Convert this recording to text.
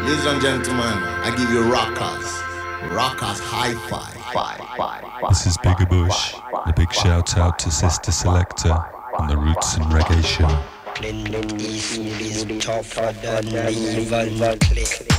Ladies and gentlemen, I give you Rockers Hi-Fi. This is Bigger Bush. A big shout out to Sister Selector on the Roots and Reggae Show. Clint Eastwood is tougher than even click.